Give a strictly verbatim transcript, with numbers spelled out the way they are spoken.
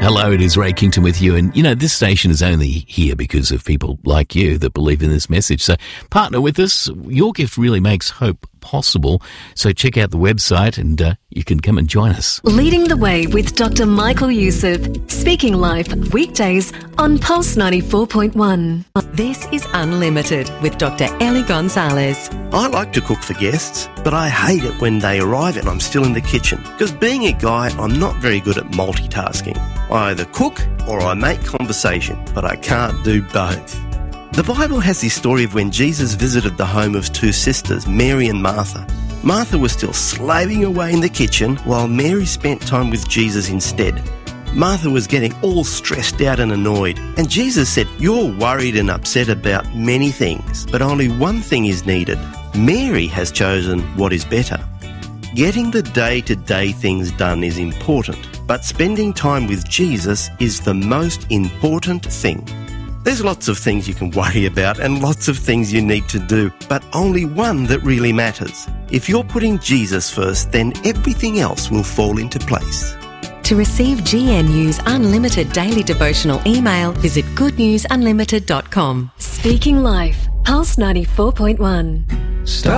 Hello, it is Ray Kington with you. And, you know, this station is only here because of people like you that believe in this message. So partner with us. Your gift really makes hope possible. So check out the website and uh, you can come and join us. Leading the Way with Doctor Michael Youssef. Speaking Life, weekdays on Pulse ninety-four point one. This is Unlimited with Doctor Ellie Gonzalez. I like to cook for guests, but I hate it when they arrive and I'm still in the kitchen. Because being a guy, I'm not very good at multitasking. I either cook or I make conversation, but I can't do both. The Bible has this story of when Jesus visited the home of two sisters, Mary and Martha. Martha was still slaving away in the kitchen while Mary spent time with Jesus instead. Martha was getting all stressed out and annoyed, and Jesus said, "You're worried and upset about many things, but only one thing is needed. Mary has chosen what is better." Getting the day-to-day things done is important, but spending time with Jesus is the most important thing. There's lots of things you can worry about and lots of things you need to do, but only one that really matters. If you're putting Jesus first, then everything else will fall into place. To receive G N U's unlimited daily devotional email, visit good news unlimited dot com. Speaking Life, Pulse ninety-four point one. Stop.